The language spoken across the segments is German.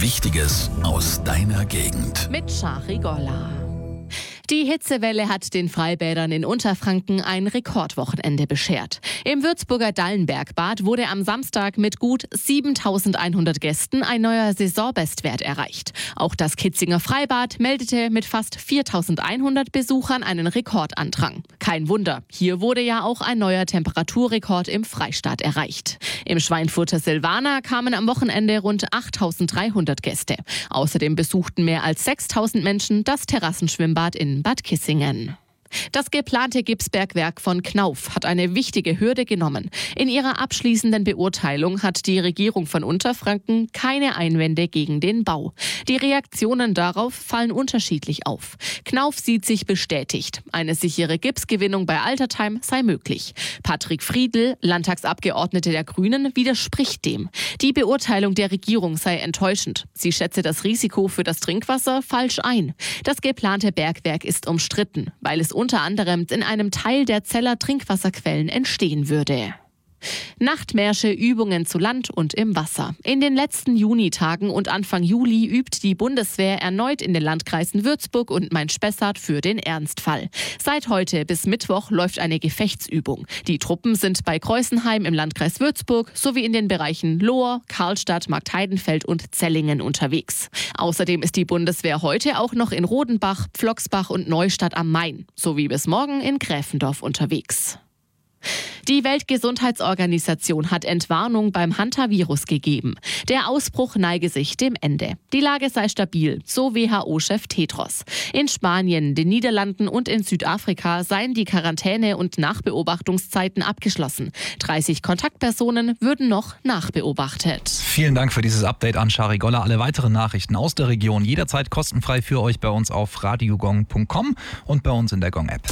Wichtiges aus deiner Gegend. Mit Shari Golla. Die Hitzewelle hat den Freibädern in Unterfranken ein Rekordwochenende beschert. Im Würzburger Dallenbergbad wurde am Samstag mit gut 7.100 Gästen ein neuer Saisonbestwert erreicht. Auch das Kitzinger Freibad meldete mit fast 4.100 Besuchern einen Rekordandrang. Kein Wunder, hier wurde ja auch ein neuer Temperaturrekord im Freistaat erreicht. Im Schweinfurter Silvaner kamen am Wochenende rund 8.300 Gäste. Außerdem besuchten mehr als 6.000 Menschen das Terrassenschwimmbad in Bad Kissingen. Das geplante Gipsbergwerk von Knauf hat eine wichtige Hürde genommen. In ihrer abschließenden Beurteilung hat die Regierung von Unterfranken keine Einwände gegen den Bau. Die Reaktionen darauf fallen unterschiedlich auf. Knauf sieht sich bestätigt. Eine sichere Gipsgewinnung bei Altertheim sei möglich. Patrick Friedl, Landtagsabgeordnete der Grünen, widerspricht dem. Die Beurteilung der Regierung sei enttäuschend. Sie schätze das Risiko für das Trinkwasser falsch ein. Das geplante Bergwerk ist umstritten, weil es unter anderem in einem Teil der Zeller Trinkwasserquellen entstehen würde. Nachtmärsche, Übungen zu Land und im Wasser. In den letzten Junitagen und Anfang Juli übt die Bundeswehr erneut in den Landkreisen Würzburg und Main-Spessart für den Ernstfall. Seit heute bis Mittwoch läuft eine Gefechtsübung. Die Truppen sind bei Kreusenheim im Landkreis Würzburg sowie in den Bereichen Lohr, Karlstadt, Marktheidenfeld und Zellingen unterwegs. Außerdem ist die Bundeswehr heute auch noch in Rodenbach, Pflocksbach und Neustadt am Main sowie bis morgen in Gräfendorf unterwegs. Die Weltgesundheitsorganisation hat Entwarnung beim Hantavirus gegeben. Der Ausbruch neige sich dem Ende. Die Lage sei stabil, so WHO-Chef Tedros. In Spanien, den Niederlanden und in Südafrika seien die Quarantäne- und Nachbeobachtungszeiten abgeschlossen. 30 Kontaktpersonen würden noch nachbeobachtet. Vielen Dank für dieses Update an Shari Golla. Alle weiteren Nachrichten aus der Region jederzeit kostenfrei für euch bei uns auf radiogong.com und bei uns in der Gong-App.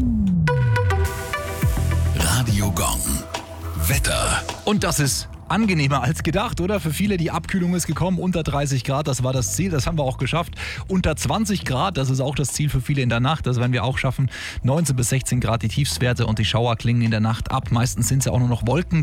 Radio Gong. Wetter. Und das ist angenehmer als gedacht, oder? Für viele, die Abkühlung ist gekommen, unter 30 Grad, das war das Ziel, das haben wir auch geschafft. Unter 20 Grad, das ist auch das Ziel für viele in der Nacht, das werden wir auch schaffen. 19 bis 16 Grad die Tiefstwerte und die Schauer klingen in der Nacht ab. Meistens sind es ja auch nur noch Wolken.